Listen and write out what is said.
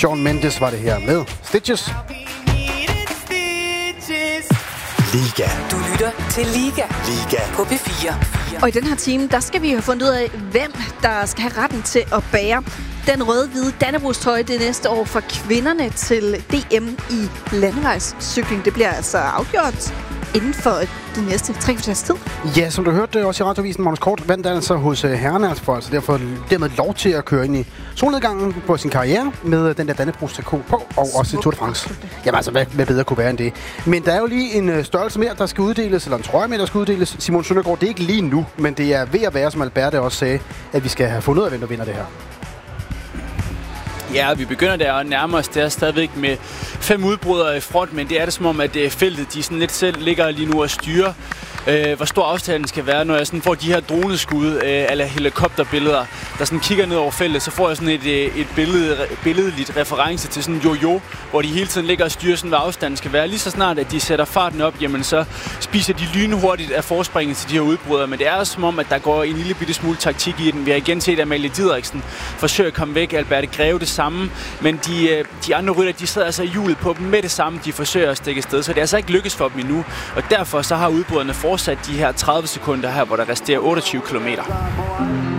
Shawn Mendes var det her med Stitches. Liga. Du lytter til Liga. Liga. På P4. Og i den her time, der skal vi have fundet ud af, hvem der skal have retten til at bære den røde-hvide Dannebrogstrøje det næste år for kvinderne til DM i landevejscykling. Det bliver altså afgjort inden for de næste 3 kvarters tid. Ja, som du hørte også i radiovisen, Magnus Kort vandt altså hos herrerne, altså for derfor dermed lov til at køre ind i solnedgangen på sin karriere med den der Dannebrogstrikot på, og også i Tour de France. Jamen altså, hvad bedre kunne være end det? Men der er jo lige en størrelse mere, der skal uddeles, eller en trøje mere, der skal uddeles. Simon Søndergaard, det er ikke lige nu, men det er ved at være, som Alberte også sagde, at vi skal have fundet ud af, hvem der vinder det her. Ja, vi begynder der at nærme os. Det er stadigvæk med 5 udbrydere i front, men det er det som om, at feltet de sådan lidt selv ligger lige nu og styrer, hvor stor afstanden skal være. Når jeg sådan får de her droneskud eller helikopterbilleder, der sådan kigger ned over feltet, så får jeg sådan et billedligt reference til sådan en jojo, hvor de hele tiden ligger og styrer sådan, hvad afstanden skal være. Lige så snart, at de sætter farten op, jamen så spiser de lynhurtigt af forspringet til de her udbrydere. Men det er som om, at der går en lille bitte smule taktik i den. Vi har igen set, at Amalie Didriksen forsøger at komme væk. Alberte Greve det samme. Men de andre rytter, de sidder altså i hjulet på dem med det samme. De forsøger at stikke afsted, så det er altså ikke lykkes for dem endnu. Og derfor så har udbryderne fortsat de her 30 sekunder her, hvor der resterer 28 kilometer.